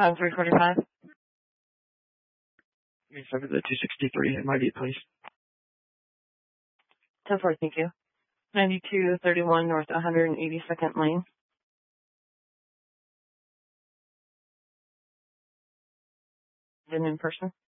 345. Yes, over the 263 MID, please. 10-4, thank you. 9231 North 182nd Lane. Been in person?